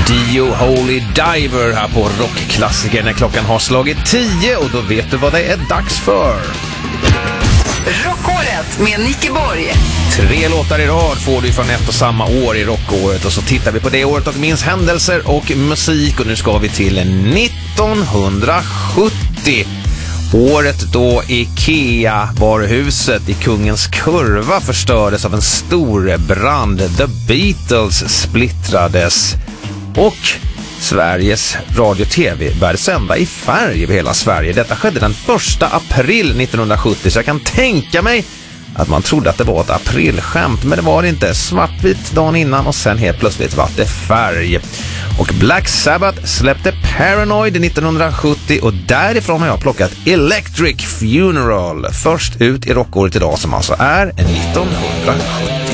Dio Holy Diver här på Rockklassiker när klockan har slagit 10 och då vet du vad det är dags för. Rockåret med Nicke Borg. 3 låtar i rad får du från ett och samma år i rockåret och så tittar vi på det året och minns händelser och musik och nu ska vi till 1970. Året då IKEA-varuhuset i Kungens Kurva förstördes av en stor brand. The Beatles splittrades och Sveriges radio-tv började sända i färg över hela Sverige. Detta skedde den 1 april 1970 så jag kan tänka mig att man trodde att det var ett aprilskämt, men det var det inte. Svartvitt dagen innan och sen helt plötsligt var det färg. Och Black Sabbath släppte Paranoid 1970 och därifrån har jag plockat Electric Funeral. Först ut i rockåret idag som alltså är 1970.